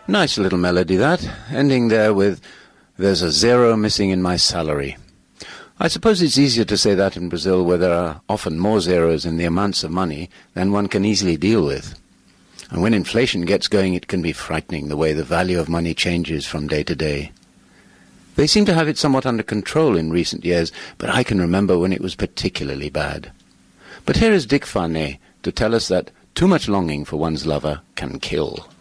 Nice little melody that, ending there with, "There's a zero missing in my salary." I suppose it's easier to say that in Brazil, where there are often more zeros in the amounts of money than one can easily deal with. And when inflation gets going, it can be frightening the way the value of money changes from day to day. They seem to have it somewhat under control in recent years, but I can remember when it was particularly bad. But here is Dick Farnay to tell us that too much longing for one's lover can kill.